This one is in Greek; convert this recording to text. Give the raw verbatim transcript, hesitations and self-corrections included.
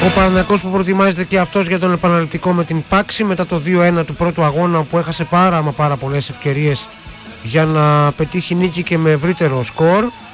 Ο Παναθηναϊκός που προετοιμάζεται και αυτός για τον επαναληπτικό με την Πάξη μετά το δύο ένα του πρώτου αγώνα, που έχασε πάρα μα πάρα πολλές ευκαιρίες για να πετύχει νίκη και με ευρύτερο σκορ.